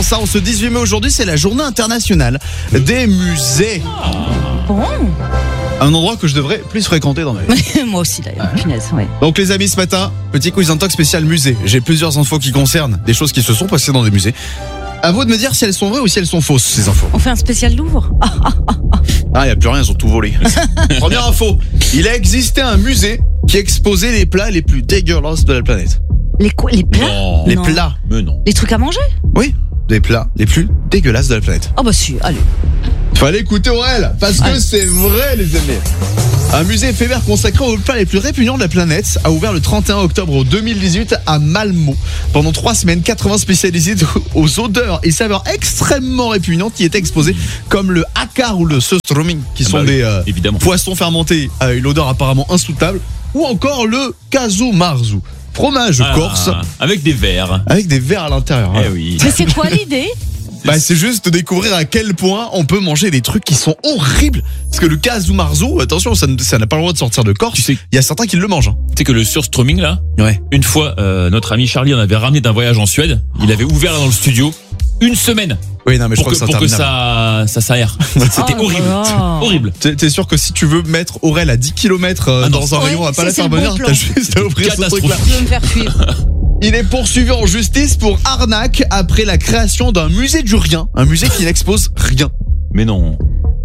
avant ça, on se 18 mai aujourd'hui, c'est la journée internationale des musées. Bon. Un endroit que je devrais plus fréquenter dans ma vie. Moi aussi d'ailleurs, punaise, ouais. Donc les amis, ce matin, petit quiz intox spécial musée. J'ai plusieurs infos qui concernent des choses qui se sont passées dans des musées. À vous de me dire si elles sont vraies ou si elles sont fausses, ces infos. On fait un spécial Louvre. Ah, il n'y a plus rien, ils ont tout volé. Première info, il a existé un musée qui exposait les plats les plus dégueulasses de la planète. Les quoi? Les plats? Non. Les Non. plats, Mais non. Les trucs à manger? oui, les plats les plus dégueulasses de la planète. Oh bah si, allez. Fallait écouter Aurel, parce que c'est vrai les amis. Un musée éphémère consacré aux plats les plus répugnants de la planète a ouvert le 31 octobre 2018 à Malmö. Pendant 3 semaines, 80 spécialisés aux odeurs et saveurs extrêmement répugnantes y étaient exposés, comme le hakar ou le surströmming, qui sont des évidemment. poissons fermentés à une odeur apparemment insoutenable, ou encore le kasumarzu, fromage corse Avec des verres. avec des vers à l'intérieur. Eh oui. Mais c'est quoi l'idée? Bah, c'est juste découvrir à quel point on peut manger des trucs qui sont horribles. Parce que le kasumarzu, attention, ça n'a pas le droit de sortir de Corse. Tu sais- Il y a certains qui le mangent. Tu sais que le surströmming là, Ouais. une fois, notre ami Charlie en avait ramené d'un voyage en Suède. Il avait ouvert là dans le studio une semaine Oui, non, mais je pour crois que, que pour que ça ça s'aère. C'était Oh horrible. là là. Horrible. T'es sûr que si tu veux mettre Aurel à 10 km non, dans un ouais, rayon à pas la c'est faire le bon venir, plan. t'as juste à ouvrir ce Catastrophe. truc-là. Tu veux me faire fuir? Il est poursuivi en justice pour arnaque après la création d'un musée du rien. Un musée qui n'expose rien. Mais non.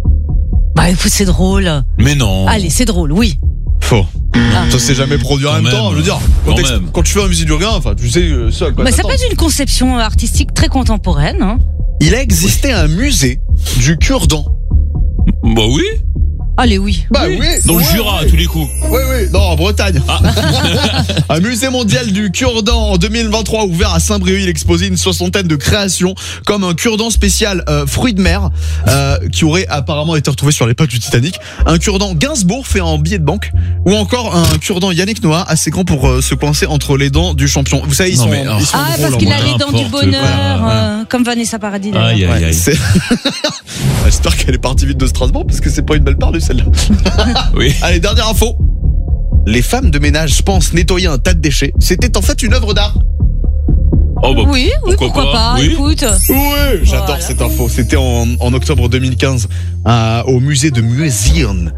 Bah écoute, c'est drôle. Mais non. Allez, c'est drôle, oui. Faux. Ça s'est jamais produit en Quand même temps. même. Je veux dire, Quand même. quand tu fais un musée du rien, enfin, tu sais ça à quoi Bah ça t'attends. peut être une conception artistique très contemporaine, hein. Il a existé un musée du cure-dent. Bah oui. Allez, oui. Bah oui. Dans le ouais, Jura, à oui. tous les coups. Oui, oui, non, en Bretagne. Un musée mondial du cure-dent en 2023 ouvert à Saint-Brieuc. Il exposait une 60aine de créations, comme un cure-dent spécial fruits de mer, qui aurait apparemment été retrouvé sur les pas du Titanic, un cure-dent Gainsbourg fait en billet de banque, ou encore un cure-dent Yannick Noah assez grand pour se coincer entre les dents du champion. Vous savez, ils Non, sont, mais, ils sont Ah, drôles parce en qu'il a vrai. les dents du n'importe bonheur, quoi, voilà. comme Vanessa Paradis d'ailleurs. Aïe, aïe, Ouais, aïe. c'est- J'espère qu'elle est partie vite de Strasbourg parce que c'est pas une belle part de celle-là. Oui. Allez, dernière info. Les femmes de ménage pensent nettoyer un tas de déchets. C'était en fait une œuvre d'art. Oh bah. Oui, pourquoi pas, Oui. écoute. Oui, j'adore Voilà. cette info. C'était en octobre 2015 au musée de Museum.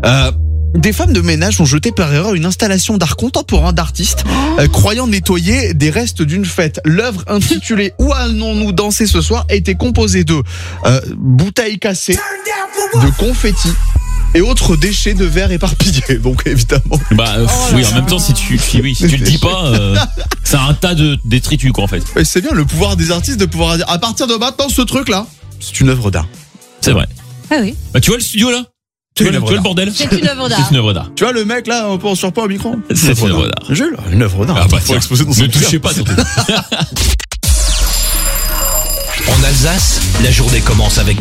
Des femmes de ménage ont jeté par erreur une installation d'art contemporain d'artistes croyant nettoyer des restes d'une fête. L'œuvre intitulée Où allons-nous danser ce soir était composée de bouteilles cassées, de confettis et autres déchets de verre éparpillés. Donc évidemment. Bah oui, en même temps, si tu le dis pas, c'est un tas de détritus quoi en fait. Et c'est bien le pouvoir des artistes de pouvoir dire à partir de maintenant ce truc là, c'est une œuvre d'art. C'est vrai. Ah oui, Bah tu vois le studio là? Tu vois, une œuvre le d'art. bordel? c'est une œuvre d'art. C'est une œuvre d'art. Tu vois le mec là un peu en surpoids au micro. C'est une œuvre d'art. Jules, une œuvre d'art. Ah bah Faut tiens, exposer dans ne son touchez pas surtout. En Alsace, la journée commence avec